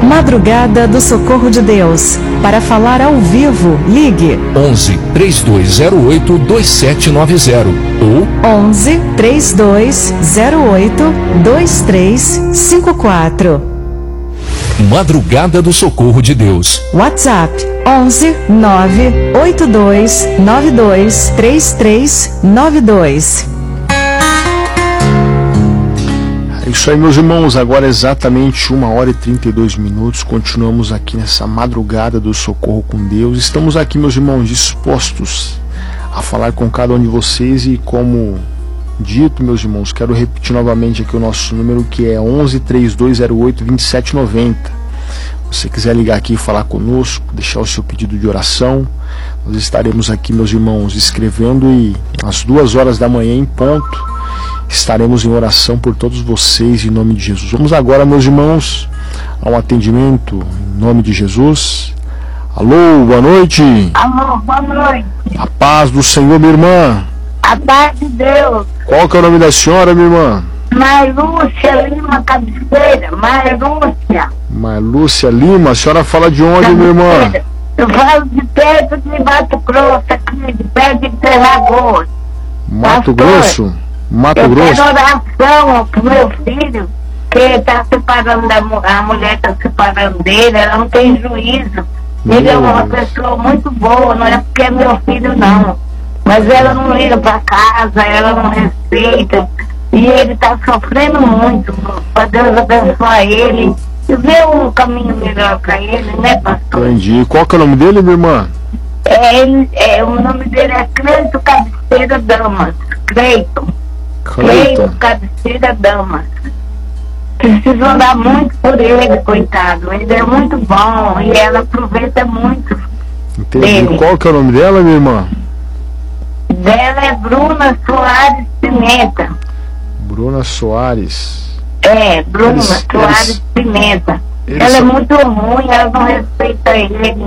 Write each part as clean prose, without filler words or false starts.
Madrugada do Socorro de Deus. Para falar ao vivo, ligue 11 3208 2790 ou 11 3208 2354. Madrugada do Socorro de Deus. WhatsApp 11 982 92 3392. É isso aí, meus irmãos, agora é exatamente 1h32. Continuamos aqui nessa madrugada do Socorro com Deus. Estamos aqui, meus irmãos, dispostos a falar com cada um de vocês. E como dito, meus irmãos, quero repetir novamente aqui o nosso número, que é 11 3208 2790. Se você quiser ligar aqui e falar conosco, deixar o seu pedido de oração, nós estaremos aqui, meus irmãos, escrevendo, e às 2h da manhã em ponto estaremos em oração por todos vocês, em nome de Jesus. Vamos agora, meus irmãos, a um atendimento em nome de Jesus. Alô, boa noite. Alô, boa noite. A paz do Senhor, minha irmã. A paz de Deus. Qual que é o nome da senhora, minha irmã? Marlúcia Lima Cabeceira. Marlúcia Lima. A senhora fala de onde, minha irmã? Eu falo de perto de Mato Grosso, aqui, de perto de Terragoas. Mato Grosso? Mato Grosso? Eu quero oração pro meu filho, que está separando a mulher está separando dele, ela não tem juízo. Ele é uma pessoa muito boa, não é porque é meu filho, não. Mas ela não liga para casa, ela não respeita. E ele está sofrendo muito. Para Deus abençoar ele e ver um caminho melhor para ele, né, pastor? Entendi. Qual que é o nome dele, minha irmã? O nome dele é Cleito Cabeceira Damas. Cleito Cabeceira Damas. Preciso andar muito por ele, coitado. Ele é muito bom e ela aproveita muito. Entendi. Dele. Qual que é o nome dela, minha irmã? Dela é Bruna Soares Pimenta. Bruna Soares. Bruna Soares Pimenta. Ela é muito ruim, ela não respeita ele.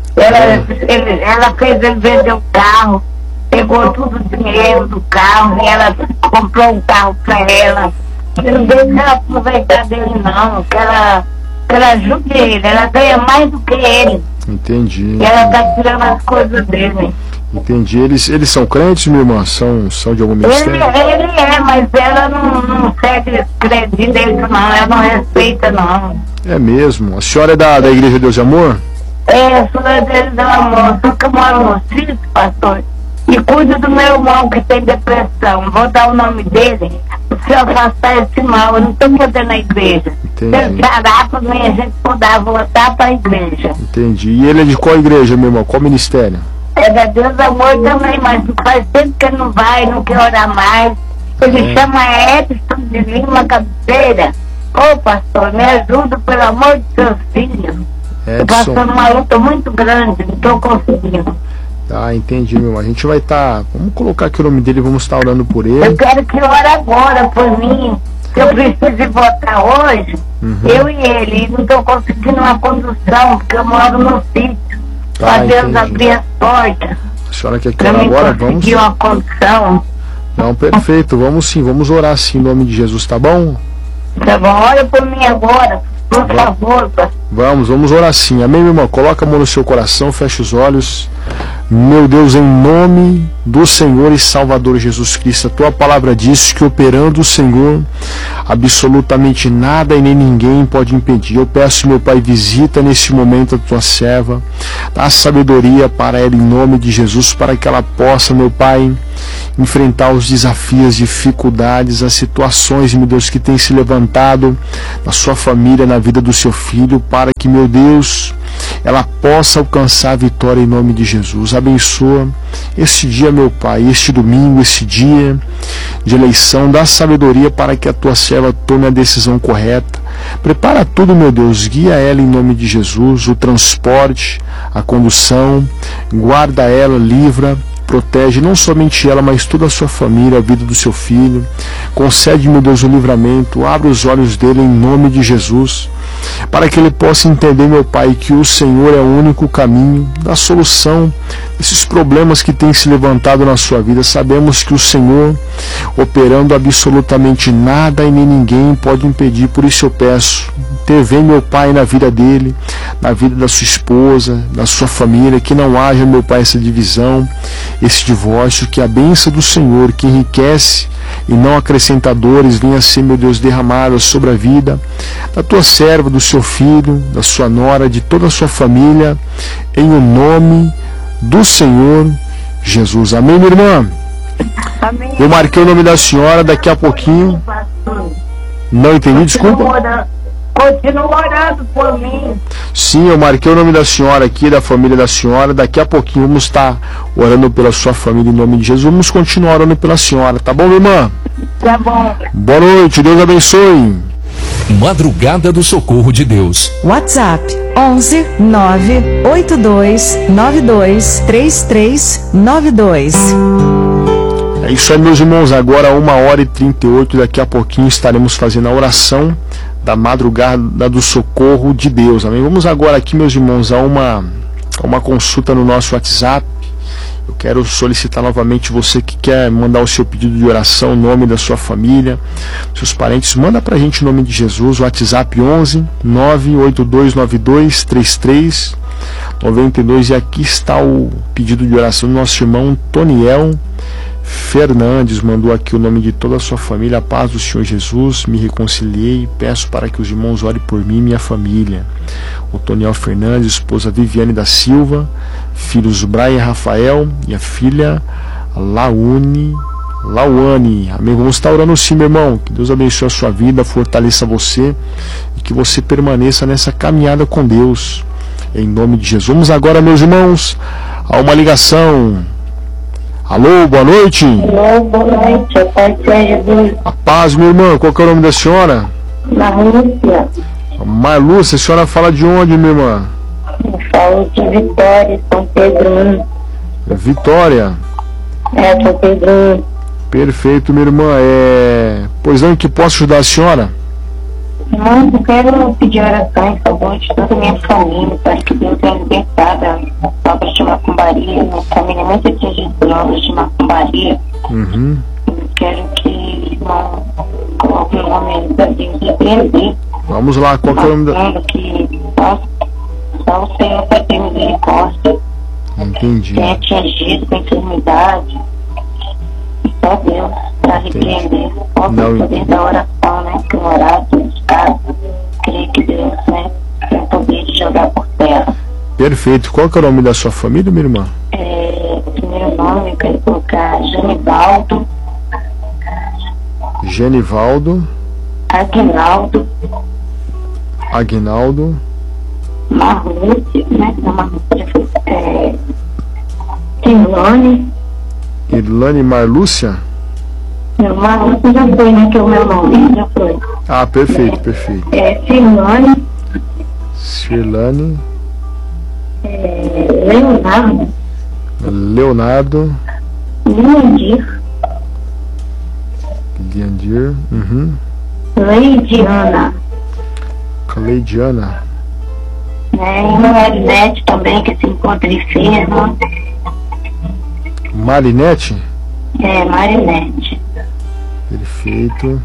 Ela fez ele vender o carro, pegou todo o dinheiro do carro e ela comprou um carro pra ela. Não deixa ela aproveitar dele, não. Que ela ajude ele, ela ganha mais do que ele. Entendi. E ela tá tirando as coisas dele. Entendi. Eles são crentes, minha irmã? São de algum ministério? Ele é, mas ela não segue direito, não. Ela não respeita, não. É mesmo? A senhora é da Igreja Deus e Amor? Sou da Igreja do Amor. Só que eu moro no sítio, pastor. E cuido do meu irmão que tem depressão. Vou dar o nome dele se eu afastar esse mal. Eu não estou podendo a igreja. Entendi. Se ele parar pra mim, a gente poder voltar para a igreja. Entendi. E ele é de qual igreja, meu irmão? Qual ministério? É da Deus Amor também, mas faz tempo que ele não vai, não quer orar mais. Ele chama Edson de Lima Cabeceira. Ô pastor, me ajuda, pelo amor de seus filhos. Estou passando uma luta muito grande, não estou conseguindo. Tá, entendi, meu irmão. A gente vai estar... Vamos colocar aqui o nome dele, vamos estar orando por ele. Eu quero que ore agora por mim. Eu preciso ir votar hoje, eu e ele. E não estou conseguindo uma condução, porque eu moro no sítio. Para Deus abrir as portas. A senhora quer que ore agora? Vamos. Uma condição. Não, perfeito. Vamos sim, vamos orar sim em nome de Jesus, tá bom? Tá bom, olha por mim agora, por favor. Vamos orar sim. Amém, meu irmão? Coloca a mão no seu coração, fecha os olhos. Meu Deus, em nome do Senhor e Salvador Jesus Cristo, a tua palavra diz que operando o Senhor, absolutamente nada e nem ninguém pode impedir. Eu peço, meu Pai, visita nesse momento a tua serva, dá sabedoria para ela em nome de Jesus, para que ela possa, meu Pai, enfrentar os desafios, dificuldades, as situações, meu Deus, que tem se levantado na sua família, na vida do seu filho, para que, meu Deus, ela possa alcançar a vitória em nome de Jesus. Abençoa este dia, meu Pai, este domingo, este dia de eleição, dá sabedoria para que a tua serva tome a decisão correta. Prepara tudo, meu Deus, guia ela em nome de Jesus, o transporte, a condução, guarda ela, livra, protege não somente ela, mas toda a sua família, a vida do seu filho. Concede, meu Deus, o livramento, abre os olhos dele em nome de Jesus, para que ele possa entender, meu Pai, que o Senhor é o único caminho da solução desses problemas que têm se levantado na sua vida. Sabemos que o Senhor, operando absolutamente nada e nem ninguém pode impedir, por isso eu peço, intervém, meu Pai, na vida dele, na vida da sua esposa, da sua família, que não haja, meu Pai, essa divisão, esse divórcio, que a bênção do Senhor, que enriquece e não acrescenta dores, venha ser, meu Deus, derramada sobre a vida da tua serva, do seu filho, da sua nora, de toda a sua família, em o nome do Senhor Jesus. Amém, minha irmã? Amém. Eu marquei o nome da senhora, daqui a pouquinho. Não entendi, desculpa. Continua orando por mim. Sim, eu marquei o nome da senhora aqui, da família da senhora. Daqui a pouquinho vamos estar orando pela sua família em nome de Jesus. Vamos continuar orando pela senhora, tá bom, minha irmã? Tá bom. Boa noite, Deus abençoe. Madrugada do Socorro de Deus. WhatsApp 11 982 92 3392. É isso aí, meus irmãos. Agora 1h38. Daqui a pouquinho estaremos fazendo a oração da madrugada do socorro de Deus. Amém? Vamos agora aqui, meus irmãos, a uma consulta no nosso WhatsApp. Eu quero solicitar novamente você que quer mandar o seu pedido de oração, o nome da sua família, seus parentes, manda pra gente em nome de Jesus. O WhatsApp 11 98292 3392. E aqui está o pedido de oração do nosso irmão Toniel Fernandes. Mandou aqui o nome de toda a sua família. A paz do Senhor Jesus, me reconciliei e peço para que os irmãos orem por mim e minha família. O Toniel Fernandes, esposa Viviane da Silva, filhos Brian e Rafael e a filha Lauane. Amém? Vamos estar orando sim, meu irmão. Que Deus abençoe a sua vida, fortaleça você e que você permaneça nessa caminhada com Deus, em nome de Jesus. Vamos agora, meus irmãos, a uma ligação. Alô, boa noite. Alô, boa noite. Pai Jesus. A paz, minha irmã. Qual que é o nome da senhora? Marlúcia. Marlúcia, a senhora fala de onde, minha irmã? Eu falo de Vitória, São Pedro. Vitória. São Pedro. Perfeito, minha irmã. Pois não, que posso ajudar a senhora? Não, eu quero pedir oração em favor de toda a minha família, para que Deus tenha libertada obras de macumbaria, minha família é muito atingida por obras de macumbaria. Uhum. Eu quero que não coloque o nome da Deus repreender. Vamos lá, qual que é o nome da... Que só o Senhor para ter misericórdia. Entendi. Tem atingido com enfermidade. Só Deus para repreender. Óbvio o poder da oração, né? Que o orar buscar. Creio que Deus, né? Tem o poder de jogar por terra. Perfeito. Qual que é o nome da sua família, minha irmã? O primeiro nome eu quero colocar Genivaldo. Genivaldo. Aguinaldo. Marlúcia, né? Não, Marlúcia foi. Irlane Marlúcia? Não, Marlúcia já foi, né? Que é o meu nome, já foi. Ah, perfeito, perfeito. Cirlane. Leonardo. Leandir. Uhum. Cleidiana. E Marinete também, que se encontra enferma. Marinete? Marinete. Perfeito.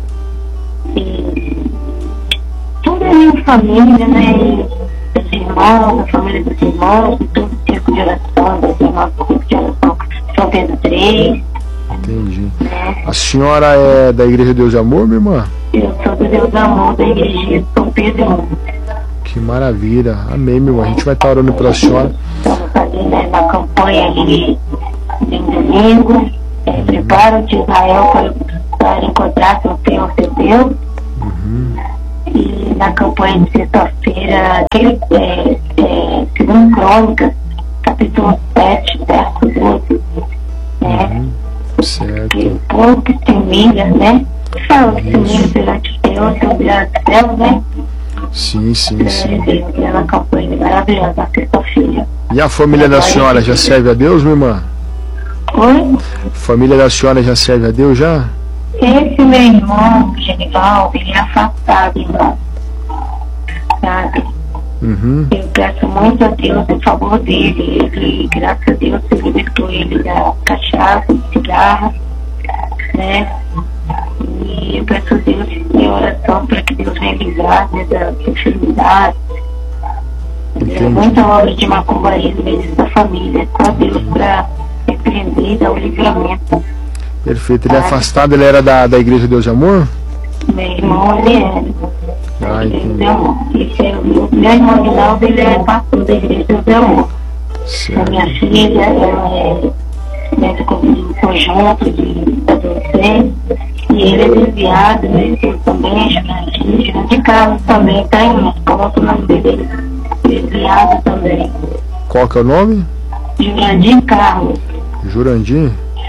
E toda a minha família, né? Dos irmãos, a família dos irmãos, de todo o círculo de oração, dos irmãos do círculo de oração São Pedro 3. Entendi. A senhora é da Igreja Deus e Amor, minha irmã? Eu sou do Deus e Amor da Igreja São Pedro 1. Que maravilha. Amém, meu irmão. A gente vai estar orando pela senhora. Estamos fazendo uma campanha ali de domingo. Prepara-te, Israel, para encontrar com o Senhor teu Deus. Uhum. E na campanha de sexta-feira, segundo Crônicas, capítulo 7, verso 12. Né? Certo. Que o povo que se humilha, né? Fala que se humilha perante Deus, se humilha do céu, né? Sim. É uma campanha maravilhosa na sexta-feira. E a família da senhora já serve a Deus, minha irmã? Oi? A família da senhora já serve a Deus, já? Esse meu irmão, Genivaldo, ele é afastado, irmão. Sabe? Uhum. Eu peço muito a Deus em favor dele. Ele, graças a Deus, se libertou ele da cachaça, de cigarro, né? E eu peço a Deus em oração para que Deus venha livrar dessa enfermidade. É muita obra de macumbaísmo nessa família. Só Deus para repreender e dar o livramento. Perfeito. Ele é afastado, ele era da Igreja Deus de Amor? Meu irmão, ele é. Ah, entendi. Esse é meu irmão Guinaldo, ele é pastor da Igreja Deus de Amor. A minha filha, ela é médico de conjunto de adolescente. E ele é desviado, né? Eu também, Jurandir de Carlos também, tá em coloca o nome dele. Desviado também. Qual que é o nome? Jurandir Carlos. Jurandir?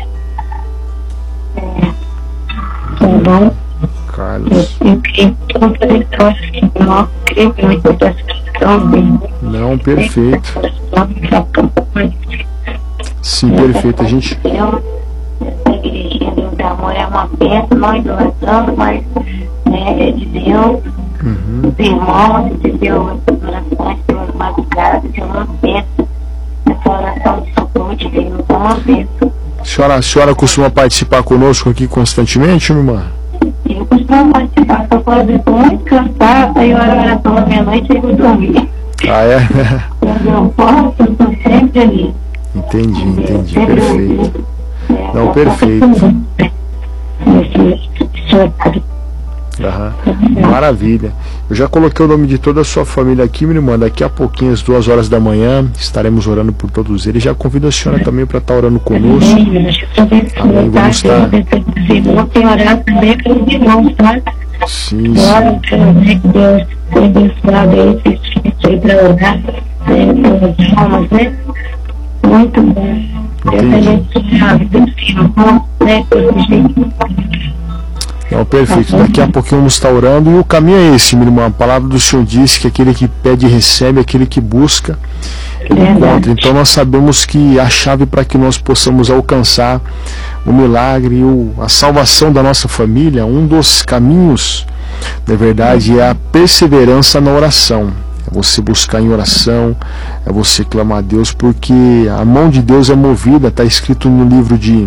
Tá bom? Carlos. Eu creio toda a história que nós creio muito da situação dele. Não, perfeito. Sim, perfeito. A gente. Essa igrejinha Deus de Amor é uma bênção, não idolatrando, mas é de Deus. Os irmãos, entendeu? As orações pelas madrugadas, é uma bênção. Essa oração de socorro de Deus é uma bênção. A senhora costuma participar conosco aqui constantemente, minha irmã? Eu costumo participar, só quando eu estou muito cansada, aí eu oro a oração da meia-noite e eu dormir. Ah, é? Quando eu posso, eu estou sempre ali. Entendi, perfeito. Não, perfeito. Maravilha. Eu já coloquei o nome de toda a sua família aqui, minha irmã. Daqui a pouquinho, às 2 horas da manhã, estaremos orando por todos eles. Já convido a senhora também para estar orando conosco. Amém. Vamos estar. Vou ter orado também pelos irmãos, tá? Sim. Glória a Deus, foi abençoado aí, aí para orar, pelas almas, né? Muito bom. Deus abençoe a vida dos irmãos, né? Não, perfeito. Daqui a pouquinho vamos estar orando. E o caminho é esse, minha irmã. A palavra do Senhor diz que aquele que pede recebe, aquele que busca ele encontra. Então nós sabemos que a chave para que nós possamos alcançar o milagre e a salvação da nossa família, um dos caminhos, na verdade, é a perseverança na oração. É você buscar em oração, é você clamar a Deus, porque a mão de Deus é movida. Está escrito no livro de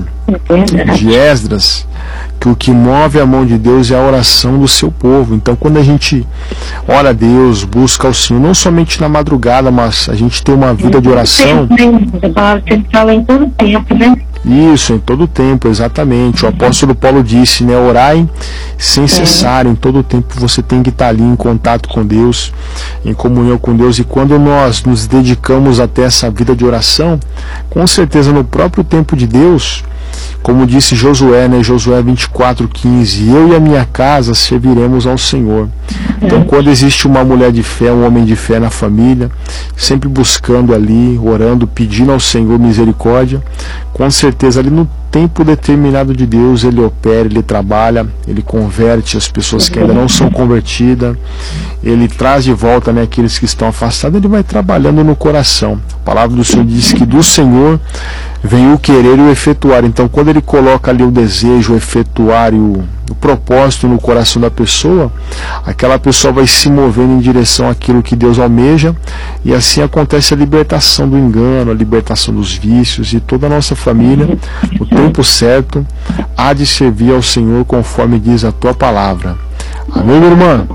Esdras que o que move a mão de Deus é a oração do seu povo. Então quando a gente ora a Deus, busca ao Senhor, não somente na madrugada, mas a gente tem uma vida de oração. Você fala em todo tempo, né? Isso, em todo tempo, exatamente. O apóstolo Paulo disse, né? Orai sem cessar. Em todo tempo você tem que estar ali em contato com Deus, em comunhão com Deus. E quando nós nos dedicamos até essa vida de oração, com certeza no próprio tempo de Deus, como disse Josué, né? Josué 24:15, eu e a minha casa serviremos ao Senhor. Então quando existe uma mulher de fé, um homem de fé na família, sempre buscando ali, orando, pedindo ao Senhor misericórdia, com certeza ali no tempo determinado de Deus, ele opera, ele trabalha, ele converte as pessoas que ainda não são convertidas, ele traz de volta, né, aqueles que estão afastados, ele vai trabalhando no coração. A palavra do Senhor diz que do Senhor vem o querer e o efetuar. Então quando ele coloca ali o desejo, o efetuar e o propósito no coração da pessoa, aquela pessoa vai se movendo em direção àquilo que Deus almeja, e assim acontece a libertação do engano, a libertação dos vícios, e toda a nossa família, no tempo certo, há de servir ao Senhor conforme diz a tua palavra. Amém, minha irmã?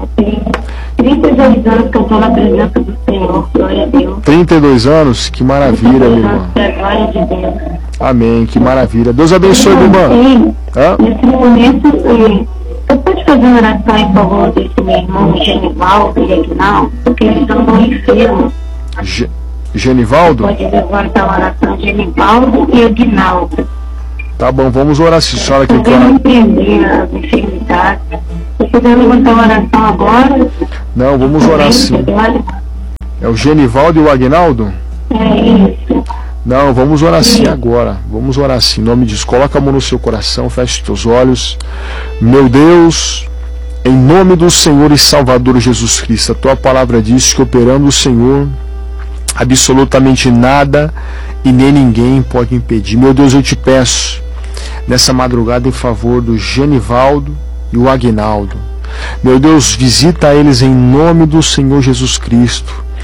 32 anos que eu estou na presença do Senhor, glória a Deus. 32 anos? Que maravilha, minha irmã. Glória de Deus. Amém, que maravilha. Deus abençoe, minha irmã. Nesse momento, eu posso fazer uma oração em favor desse meu irmão Genivaldo e Aguinaldo, porque eles estão enfermos. Genivaldo? Pode levantar uma oração, Genivaldo e Aguinaldo. Tá bom, vamos orar, se a senhora quer orar. Eu entender as enfermidades. Se puder levantar uma oração agora. Não, vamos orar sim. É o Genivaldo e o Aguinaldo? É isso. Não, vamos orar sim agora. Vamos orar sim. Em nome de Deus, coloca a mão no seu coração, feche os teus olhos. Meu Deus, em nome do Senhor e Salvador Jesus Cristo, a tua palavra diz que operando o Senhor, absolutamente nada e nem ninguém pode impedir. Meu Deus, eu te peço nessa madrugada em favor do Genivaldo e o Aguinaldo. Meu Deus, visita eles em nome do Senhor Jesus Cristo.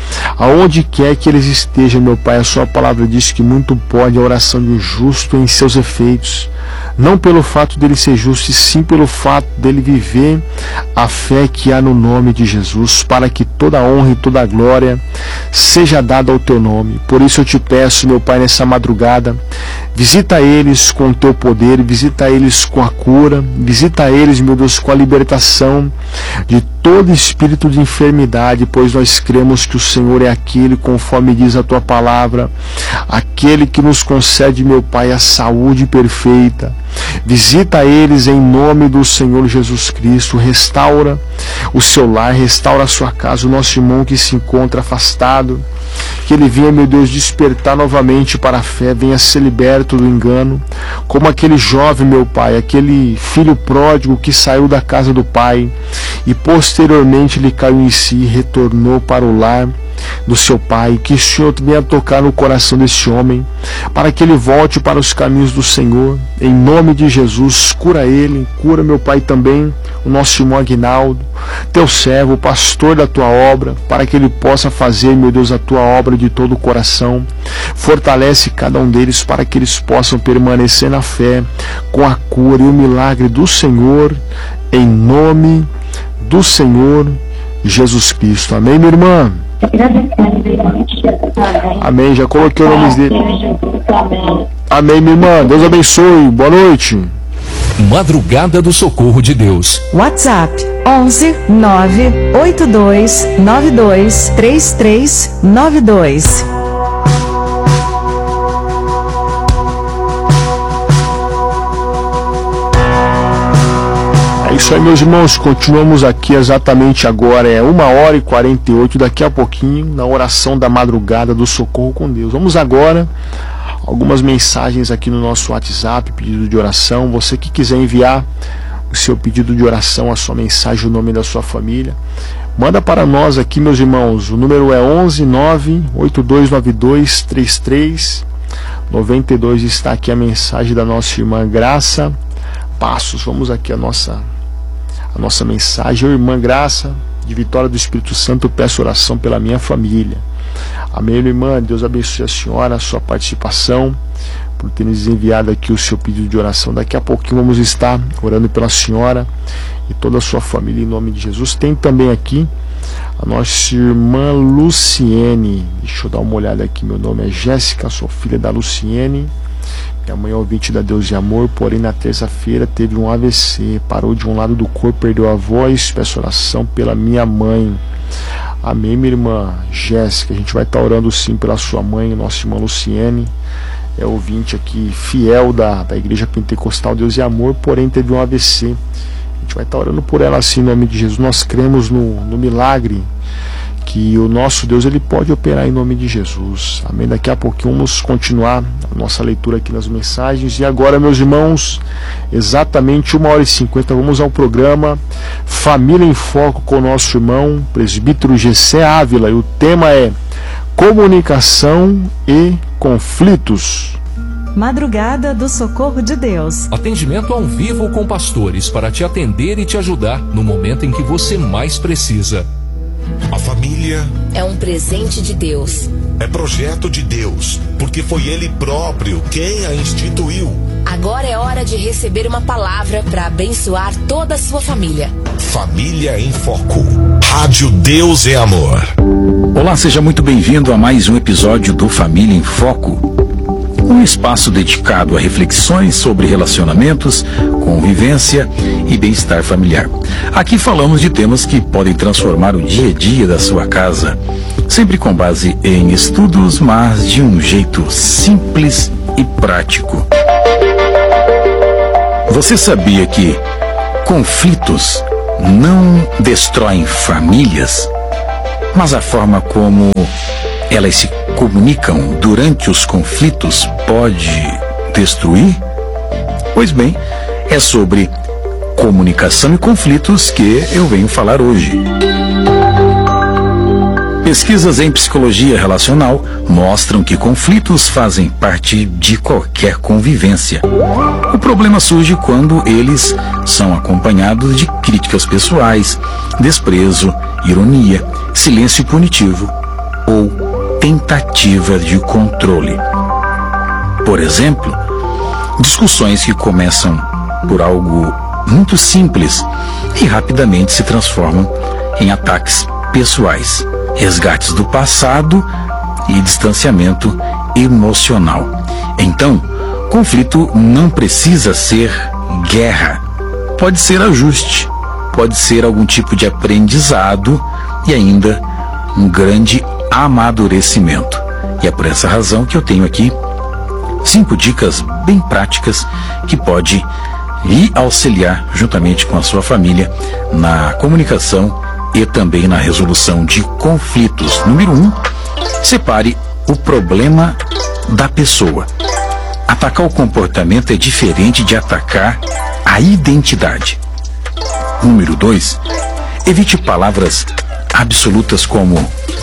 Aonde quer que eles estejam, meu Pai, a sua palavra diz que muito pode a oração de um justo em seus efeitos, não pelo fato dele ser justo, e sim pelo fato dele viver a fé que há no nome de Jesus, para que toda a honra e toda a glória seja dada ao teu nome. Por isso eu te peço, meu Pai, nessa madrugada, visita eles com o teu poder, visita eles com a cura, visita eles, meu Deus, com a libertação de todo espírito de enfermidade, pois nós cremos que o Senhor é aquele, conforme diz a tua palavra, aquele que nos concede, meu Pai, a saúde perfeita. Visita eles em nome do Senhor Jesus Cristo, restaura o seu lar, restaura a sua casa, o nosso irmão que se encontra afastado, que ele venha, meu Deus, despertar novamente para a fé, venha ser liberto do engano, como aquele jovem, meu Pai, aquele filho pródigo que saiu da casa do pai e posteriormente ele caiu em si e retornou para o lar do seu pai. Que o Senhor venha tocar no coração desse homem, para que ele volte para os caminhos do Senhor, em nome de Jesus. Cura ele, cura, meu Pai, também o nosso irmão Aguinaldo, teu servo, o pastor da tua obra, para que ele possa fazer, meu Deus, a tua obra de todo o coração. Fortalece cada um deles para que eles possam permanecer na fé, com a cura e o milagre do Senhor, em nome do Senhor Jesus Cristo. Amém, minha irmã? Amém, já coloquei o nome dele. Amém, minha irmã, Deus abençoe, boa noite. Madrugada do Socorro de Deus. WhatsApp 11 982 92 3392. É isso aí, meus irmãos, continuamos aqui exatamente agora, 1h48, daqui a pouquinho, na oração da madrugada do Socorro com Deus. Vamos agora, algumas mensagens aqui no nosso WhatsApp, pedido de oração. Você que quiser enviar o seu pedido de oração, a sua mensagem, o nome da sua família, manda para nós aqui, meus irmãos. O número é 11 98292 3392. Está aqui a mensagem da nossa irmã Graça Passos. Vamos aqui a nossa mensagem. Eu, irmã Graça, de Vitória do Espírito Santo, peço oração pela minha família. Amém, irmã. Deus abençoe a senhora, a sua participação, por ter nos enviado aqui o seu pedido de oração. Daqui a pouquinho vamos estar orando pela senhora e toda a sua família, em nome de Jesus. Tem também aqui a nossa irmã Luciene. Deixa eu dar uma olhada aqui. Meu nome é Jéssica, sou filha da Luciene. Minha mãe é ouvinte da Deus de Amor, porém na terça-feira teve um AVC, parou de um lado do corpo, perdeu a voz. Peço oração pela minha mãe. Amém, minha irmã Jéssica. A gente vai estar orando sim pela sua mãe. Nossa irmã Luciene é ouvinte aqui, fiel da Igreja Pentecostal Deus de Amor, porém teve um AVC. A gente vai estar orando por ela assim, em nome de Jesus. Nós cremos no milagre que o nosso Deus, ele pode operar em nome de Jesus. Amém. Daqui a pouquinho vamos continuar a nossa leitura aqui nas mensagens. E agora, meus irmãos, exatamente 1h50, vamos ao programa Família em Foco com o nosso irmão presbítero Gessé Ávila. E o tema é comunicação e conflitos. Madrugada do Socorro de Deus. Atendimento ao vivo com pastores para te atender e te ajudar no momento em que você mais precisa. A família é um presente de Deus. É projeto de Deus, porque foi Ele próprio quem a instituiu. Agora é hora de receber uma palavra para abençoar toda a sua família. Família em Foco. Rádio Deus é Amor. Olá, seja muito bem-vindo a mais um episódio do Família em Foco. Um espaço dedicado a reflexões sobre relacionamentos, convivência e bem-estar familiar. Aqui falamos de temas que podem transformar o dia a dia da sua casa, sempre com base em estudos, mas de um jeito simples e prático. Você sabia que conflitos não destroem famílias, mas a forma como elas se comunicam durante os conflitos pode destruir? Pois bem, é sobre comunicação e conflitos que eu venho falar hoje. Pesquisas em psicologia relacional mostram que conflitos fazem parte de qualquer convivência. O problema surge quando eles são acompanhados de críticas pessoais, desprezo, ironia, silêncio punitivo. ou tentativa de controle. Por exemplo, discussões que começam por algo muito simples e rapidamente se transformam em ataques pessoais, resgates do passado e distanciamento emocional. Então, conflito não precisa ser guerra. Pode ser ajuste, pode ser algum tipo de aprendizado e ainda um grande amadurecimento. E é por essa razão que eu tenho aqui 5 dicas bem práticas que pode lhe auxiliar juntamente com a sua família na comunicação e também na resolução de conflitos. Número 1, separe o problema da pessoa. Atacar o comportamento é diferente de atacar a identidade. Número 2, evite palavras absolutas como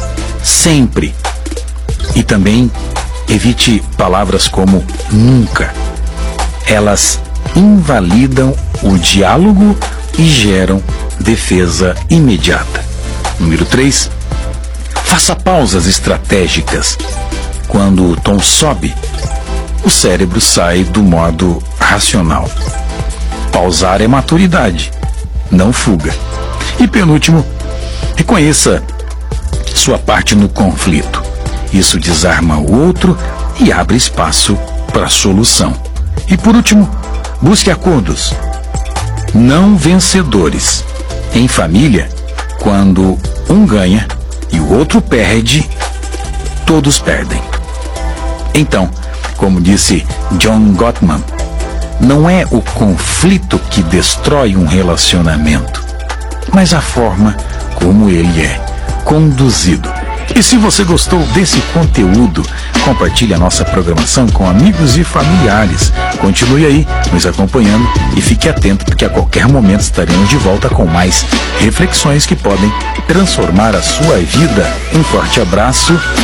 sempre e também evite palavras como nunca. Elas invalidam o diálogo e geram defesa imediata. Número 3, faça pausas estratégicas. Quando o tom sobe, o cérebro sai do modo racional. Pausar é maturidade, não fuga. E penúltimo, reconheça sua parte no conflito. Isso desarma o outro e abre espaço para a solução. E por último, busque acordos, não vencedores. Em família, quando um ganha e o outro perde, todos perdem. Então, como disse John Gottman, não é o conflito que destrói um relacionamento, mas a forma como ele é conduzido. E se você gostou desse conteúdo, compartilhe a nossa programação com amigos e familiares. Continue aí nos acompanhando e fique atento, porque a qualquer momento estaremos de volta com mais reflexões que podem transformar a sua vida. Um forte abraço